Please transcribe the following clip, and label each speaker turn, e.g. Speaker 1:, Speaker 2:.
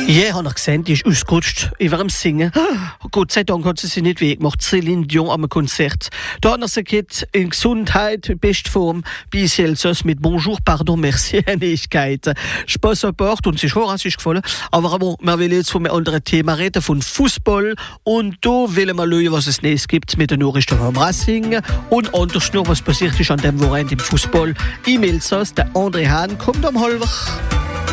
Speaker 1: Ja, habe ich gesehen, die ist ausgerutscht über dem Singen. Gott sei Dank hat sie sich nicht weggemacht. Céline Dion am Konzert. Da hat sie gesagt, in Gesundheit, Bestform, bis jetzt mit Bonjour, Pardon, Merci, Ähnlichkeit. Spaß à part und es ist horassisch gefallen. Aber bon, wir wollen jetzt von einem anderen Thema reden, von Fußball. Und da wollen wir schauen, was es nächstes gibt mit den Nachrichten vom Racing. Und anders noch, was passiert ist an dem Wochenende im Fußball. E-Mails aus, der André Hahn kommt am Halber.